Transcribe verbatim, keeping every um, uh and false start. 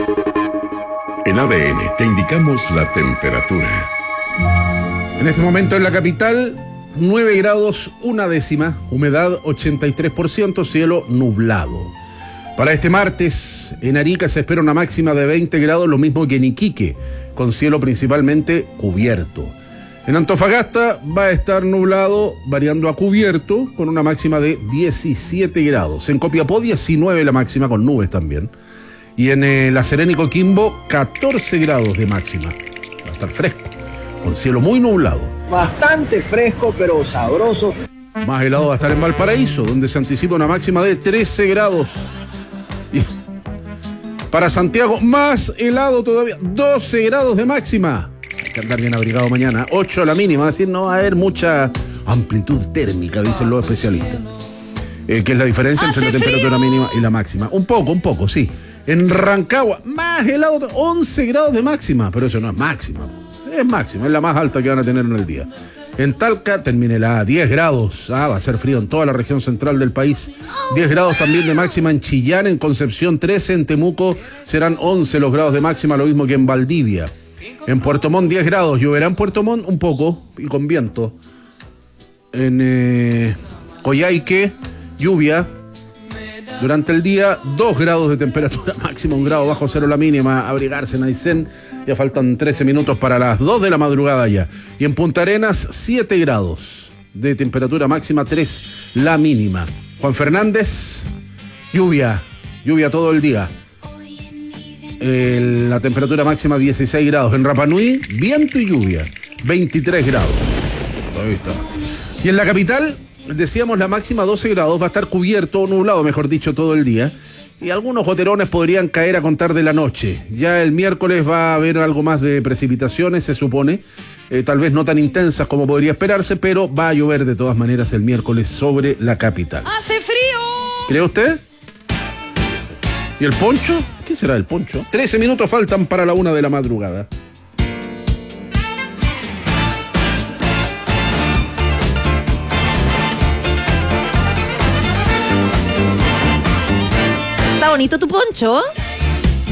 En A D N te indicamos la temperatura. En este momento en la capital, nueve grados una décima, humedad ochenta y tres por ciento, cielo nublado. Para este martes, en Arica se espera una máxima de veinte grados, lo mismo que en Iquique, con cielo principalmente cubierto. En Antofagasta va a estar nublado, variando a cubierto, con una máxima de diecisiete grados. En Copiapó, diecinueve la máxima, con nubes también. Y en eh, La Serena y Coquimbo, catorce grados de máxima. Va a estar fresco, con cielo muy nublado. Bastante fresco, pero sabroso. Más helado va a estar en Valparaíso, donde se anticipa una máxima de trece grados. Y para Santiago, más helado todavía, doce grados de máxima. Hay que andar bien abrigado mañana, ocho la mínima, es decir, no va a haber mucha amplitud térmica, dicen los especialistas. Eh, que es la diferencia entre la temperatura mínima y la máxima. Un poco, un poco, sí. En Rancagua, más helado, once grados de máxima, pero eso no es máxima. Es máxima, es la más alta que van a tener en el día. En Talca, termínela, diez grados. Ah, va a ser frío en toda la región central del país. diez grados también de máxima en Chillán, en Concepción trece, en Temuco serán once los grados de máxima, lo mismo que en Valdivia. En Puerto Montt, diez grados. Lloverá en Puerto Montt un poco y con viento. En eh, Coyhaique, lluvia. Durante el día, dos grados de temperatura máxima, un grado bajo cero la mínima. Abrigarse en Aysén. Ya faltan trece minutos para las dos de la madrugada ya. Y en Punta Arenas, siete grados de temperatura máxima, tres la mínima. Juan Fernández, lluvia. Lluvia todo el día. El, la temperatura máxima, dieciséis grados. En Rapa Nui, viento y lluvia, veintitrés grados. Ahí está. Y en la capital, decíamos la máxima doce grados, va a estar cubierto o nublado, mejor dicho, todo el día. Y algunos goterones podrían caer a contar de la noche. Ya el miércoles va a haber algo más de precipitaciones, se supone. Eh, tal vez no tan intensas como podría esperarse, pero va a llover de todas maneras el miércoles sobre la capital. ¡Hace frío! ¿Cree usted? ¿Y el poncho? ¿Qué será el poncho? trece minutos faltan para la una de la madrugada. ¿Está bonito tu poncho?